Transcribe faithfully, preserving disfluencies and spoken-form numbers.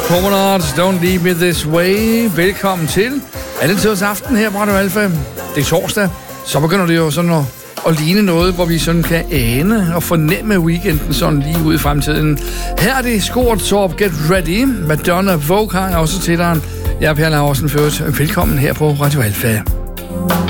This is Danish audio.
Promenades, Don't Leave Me This Way. Velkommen til Alle Tiders Aften her på Radio Alfa. Det er torsdag, så begynder det jo sådan at, at ligne noget, hvor vi sådan kan ane og fornemme weekenden sådan lige ude i fremtiden. Her er det Skort Torp, Get Ready. Madonna Vogue har også til dig. Jeg er Per Laursen Ført. Velkommen her på Radio Alfa.